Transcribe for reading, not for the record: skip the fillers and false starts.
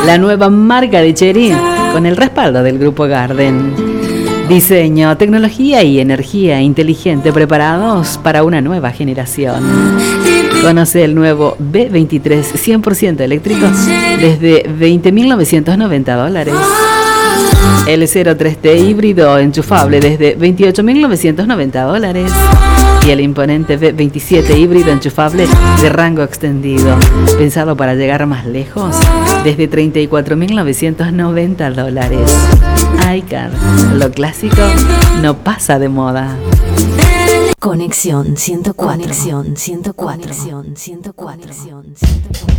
La nueva marca de Chery con el respaldo del Grupo Garden. Diseño, tecnología y energía inteligente preparados para una nueva generación. Conoce el nuevo B23 100% eléctrico desde $20.990. El 03T híbrido enchufable desde $28.990. Y el imponente B27 híbrido enchufable de rango extendido, pensado para llegar más lejos, desde $34.990. iCar, lo clásico no pasa de moda. Conexión 104. Conexión 104. Conexión 104.